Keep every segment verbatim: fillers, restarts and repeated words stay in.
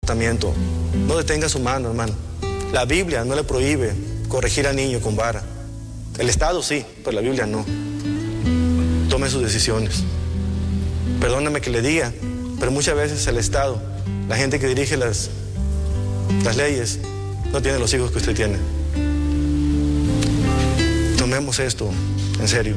comportamiento. No detenga su mano, hermano. La Biblia no le prohíbe corregir al niño con vara. El Estado sí, pero la Biblia no. Tome sus decisiones. Perdóname que le diga, pero muchas veces el Estado, la gente que dirige las, las leyes, no tiene los hijos que usted tiene. Tomemos esto en serio.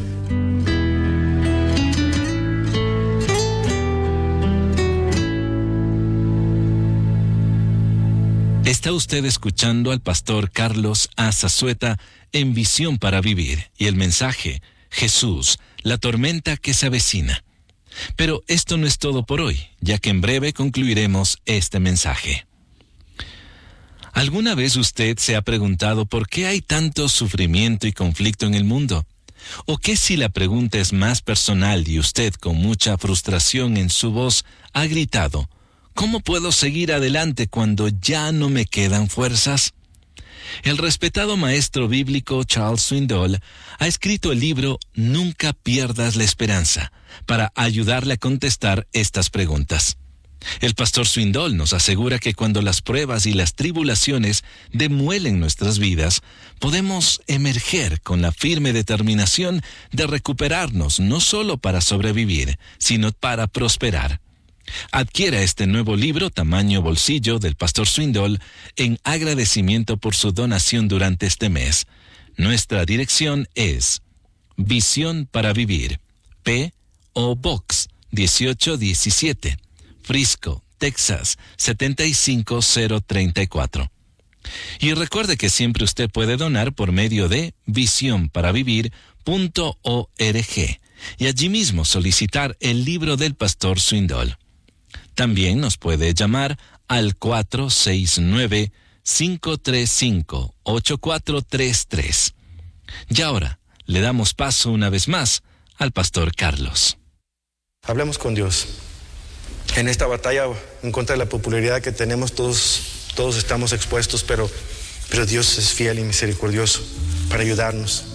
Está usted escuchando al pastor Carlos A. Zazueta en Visión para Vivir y el mensaje, Jesús, la tormenta que se avecina. Pero esto no es todo por hoy, ya que en breve concluiremos este mensaje. ¿Alguna vez usted se ha preguntado por qué hay tanto sufrimiento y conflicto en el mundo? ¿O qué si la pregunta es más personal y usted con mucha frustración en su voz ha gritado: ¿cómo puedo seguir adelante cuando ya no me quedan fuerzas? El respetado maestro bíblico Charles Swindoll ha escrito el libro Nunca pierdas la esperanza para ayudarle a contestar estas preguntas. El pastor Swindoll nos asegura que cuando las pruebas y las tribulaciones demuelen nuestras vidas, podemos emerger con la firme determinación de recuperarnos no solo para sobrevivir, sino para prosperar. Adquiera este nuevo libro tamaño bolsillo del pastor Swindoll en agradecimiento por su donación durante este mes. Nuestra dirección es Visión para Vivir, P O Box dieciocho diecisiete, Frisco, Texas setenta y cinco cero treinta y cuatro. Y recuerde que siempre usted puede donar por medio de visión para vivir punto org y allí mismo solicitar el libro del pastor Swindoll. También nos puede llamar al cuatro seis nueve, cinco tres cinco, ocho cuatro tres tres. Y ahora le damos paso una vez más al pastor Carlos. Hablemos con Dios. En esta batalla en contra de la popularidad que tenemos, todos, todos estamos expuestos, pero, pero Dios es fiel y misericordioso para ayudarnos.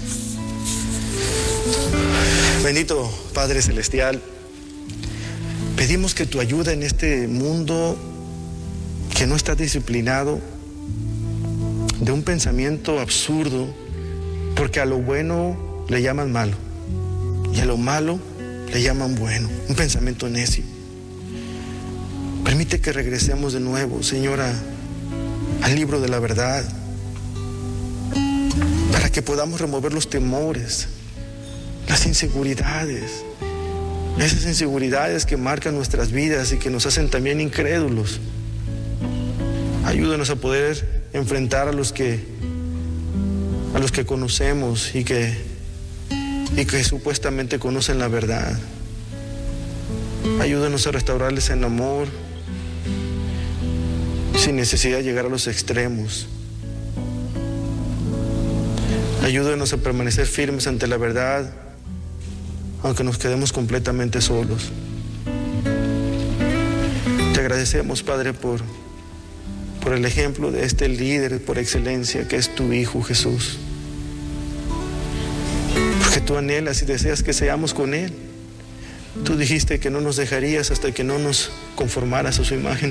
Bendito Padre Celestial, pedimos que tu ayuda en este mundo que no está disciplinado, de un pensamiento absurdo, porque a lo bueno le llaman malo y a lo malo le llaman bueno, un pensamiento necio. Permite que regresemos de nuevo, Señora, al libro de la verdad, para que podamos remover los temores, las inseguridades, esas inseguridades que marcan nuestras vidas y que nos hacen también incrédulos. Ayúdanos a poder enfrentar a los que a los que conocemos y que y que supuestamente conocen la verdad. Ayúdanos a restaurarles en amor, sin necesidad de llegar a los extremos. Ayúdanos a permanecer firmes ante la verdad, aunque nos quedemos completamente solos. Te agradecemos, Padre, por, por el ejemplo de este líder por excelencia que es tu Hijo Jesús. Porque tú anhelas y deseas que seamos con Él. Tú dijiste que no nos dejarías hasta que no nos conformaras a su imagen.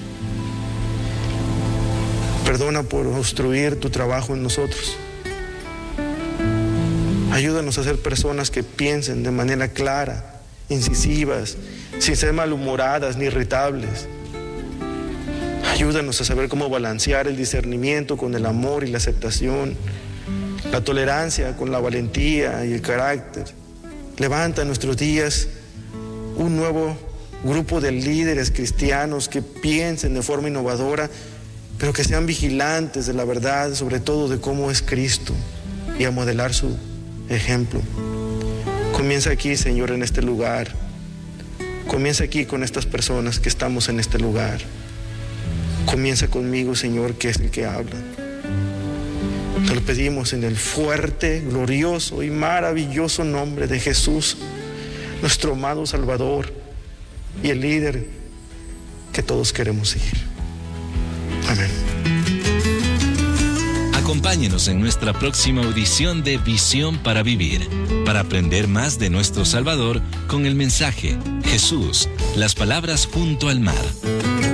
Perdona por obstruir tu trabajo en nosotros. Ayúdanos a ser personas que piensen de manera clara, incisivas, sin ser malhumoradas ni irritables. Ayúdanos a saber cómo balancear el discernimiento con el amor y la aceptación, la tolerancia con la valentía y el carácter. Levanta en nuestros días un nuevo grupo de líderes cristianos que piensen de forma innovadora, pero que sean vigilantes de la verdad, sobre todo de cómo es Cristo, y a modelar su ejemplo. Comienza aquí, Señor, en este lugar. Comienza aquí con estas personas que estamos en este lugar. Comienza conmigo, Señor, que es el que habla. Te lo pedimos en el fuerte, glorioso y maravilloso nombre de Jesús, nuestro amado Salvador y el líder que todos queremos seguir. Amén. Acompáñenos en nuestra próxima audición de Visión para Vivir, para aprender más de nuestro Salvador con el mensaje Jesús, las palabras junto al mar.